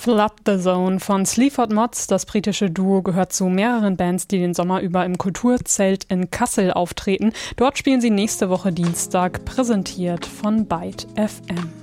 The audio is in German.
Flood the Zone von Sleaford Mods. Das britische Duo gehört zu mehreren Bands, die den Sommer über im Kulturzelt in Kassel auftreten. Dort spielen sie nächste Woche Dienstag, präsentiert von Byte FM.